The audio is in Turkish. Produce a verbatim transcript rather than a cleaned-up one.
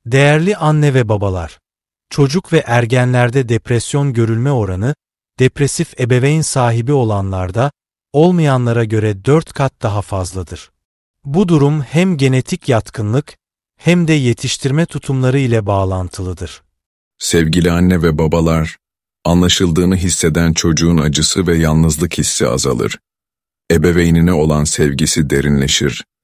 Değerli anne ve babalar, çocuk ve ergenlerde depresyon görülme oranı, depresif ebeveyn sahibi olanlarda, olmayanlara göre dört kat daha fazladır. Bu durum hem genetik yatkınlık, hem de yetiştirme tutumları ile bağlantılıdır. Sevgili anne ve babalar, anlaşıldığını hisseden çocuğun acısı ve yalnızlık hissi azalır. Ebeveynine olan sevgisi derinleşir